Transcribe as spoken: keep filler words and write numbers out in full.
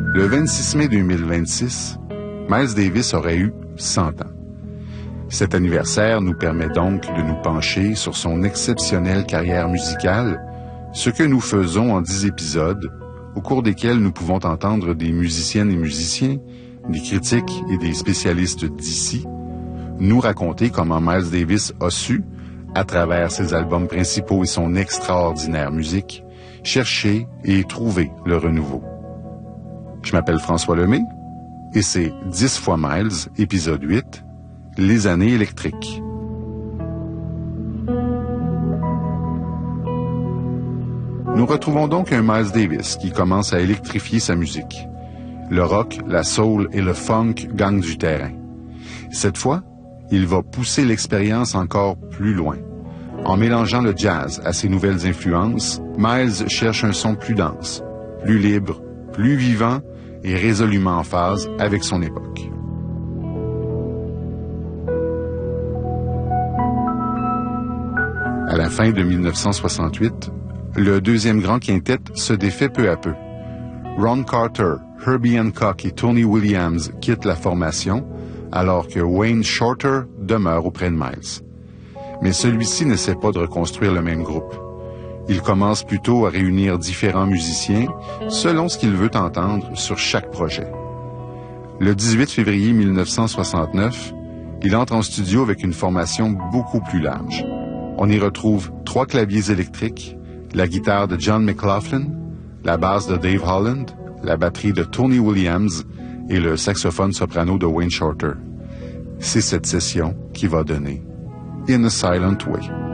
Le vingt-six mai deux mille vingt-six, Miles Davis aurait eu cent ans. Cet anniversaire nous permet donc de nous pencher sur son exceptionnelle carrière musicale, ce que nous faisons en dix épisodes, au cours desquels nous pouvons entendre des musiciennes et musiciens, des critiques et des spécialistes d'ici, nous raconter comment Miles Davis a su, à travers ses albums principaux et son extraordinaire musique, chercher et trouver le renouveau. Je m'appelle François Lemay, et c'est dix fois Miles, épisode huit, Les années électriques. Nous retrouvons donc un Miles Davis qui commence à électrifier sa musique. Le rock, la soul et le funk gagnent du terrain. Cette fois, il va pousser l'expérience encore plus loin. En mélangeant le jazz à ses nouvelles influences, Miles cherche un son plus dense, plus libre, plus vivant et résolument en phase avec son époque. À la fin de mille neuf cent soixante-huit, le deuxième grand quintet se défait peu à peu. Ron Carter, Herbie Hancock et Tony Williams quittent la formation, alors que Wayne Shorter demeure auprès de Miles. Mais celui-ci n'essaie pas de reconstruire le même groupe. Il commence plutôt à réunir différents musiciens selon ce qu'il veut entendre sur chaque projet. Le dix-huit février mille neuf cent soixante-neuf, il entre en studio avec une formation beaucoup plus large. On y retrouve trois claviers électriques, la guitare de John McLaughlin, la basse de Dave Holland, la batterie de Tony Williams et le saxophone soprano de Wayne Shorter. C'est cette session qui va donner In a Silent Way.